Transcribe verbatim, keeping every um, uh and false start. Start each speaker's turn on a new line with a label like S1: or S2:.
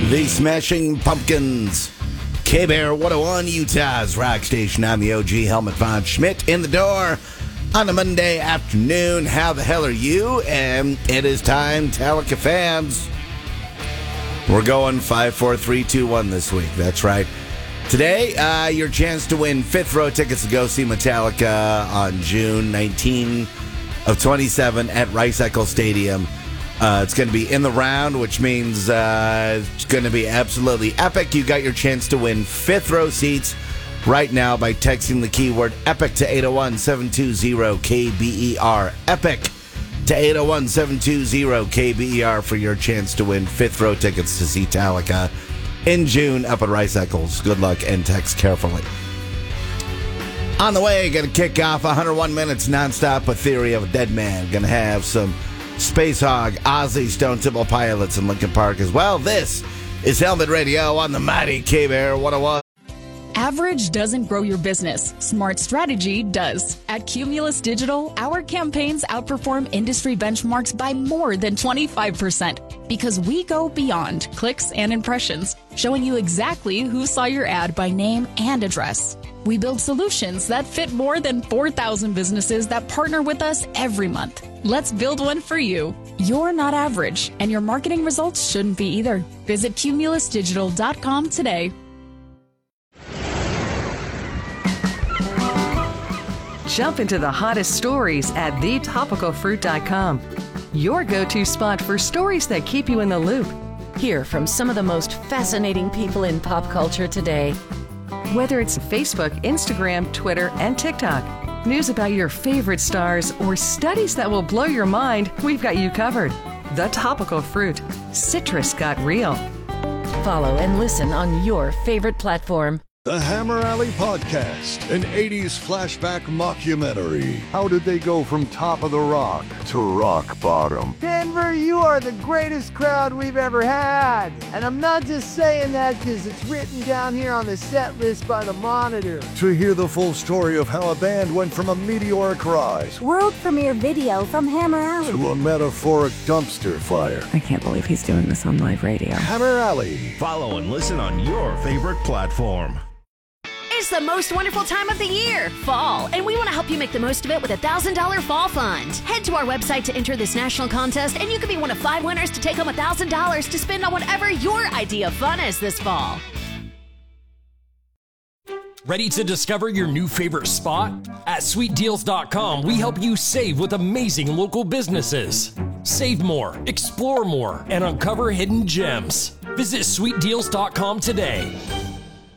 S1: The Smashing Pumpkins. K-Bear one oh one, Utah's rock station. I'm the O G, Helmut Von Schmidt, in the door on a Monday afternoon. How the hell are you? And it is time, Metallica fans. We're going five, four, three, two, one this week. That's right. Today, uh, your chance to win fifth row tickets to go see Metallica on June nineteenth of twenty-seven at Rice Eccles Stadium. Uh, it's going to be in the round, which means uh, it's going to be absolutely epic. You got your chance to win fifth row seats right now by texting the keyword EPIC to eight oh one, seven two zero, K B E R. EPIC to eight oh one, seven two zero, K B E R for your chance to win fifth row tickets to see Metallica in June up at Rice Eccles. Good luck and text carefully. On the way, going to kick off one hundred one minutes nonstop with Theory of a Dead Man. Going to have some Space Hog, Ozzy, Stone Temple Pilots, and Linkin Park as well. This is Helmet Radio on the mighty K-Bear one oh one.
S2: Average doesn't grow your business. Smart strategy does. At Cumulus Digital, our campaigns outperform industry benchmarks by more than twenty-five percent because we go beyond clicks and impressions, showing you exactly who saw your ad by name and address. We build solutions that fit more than four thousand businesses that partner with us every month. Let's build one for you. You're not average, and your marketing results shouldn't be either. Visit cumulus digital dot com today.
S3: Jump into the hottest stories at the topical fruit dot com. Your go-to spot for stories that keep you in the loop.
S4: Hear from some of the most fascinating people in pop culture today.
S3: Whether it's Facebook, Instagram, Twitter, and TikTok, news about your favorite stars, or studies that will blow your mind, we've got you covered. The Topical Fruit. Citrus got real.
S4: Follow and listen on your favorite platform.
S5: The Hammer Alley Podcast, an eighties flashback mockumentary. How did they go from top of the rock to rock bottom?
S6: Denver, you are the greatest crowd we've ever had. And I'm not just saying that because it's written down here on the set list by the Monitor.
S5: To hear the full story of how a band went from a meteoric rise,
S7: world premiere video from Hammer Alley,
S5: to a metaphoric dumpster fire.
S8: I can't believe he's doing this on live radio.
S5: Hammer Alley.
S9: Follow and listen on your favorite platform.
S10: It's the most wonderful time of the year, fall, and we want to help you make the most of it with a one thousand dollars Fall Fund. Head to our website to enter this national contest, and you could be one of five winners to take home one thousand dollars to spend on whatever your idea of fun is this fall.
S11: Ready to discover your new favorite spot? At sweet deals dot com, we help you save with amazing local businesses. Save more, explore more, and uncover hidden gems. Visit sweet deals dot com today.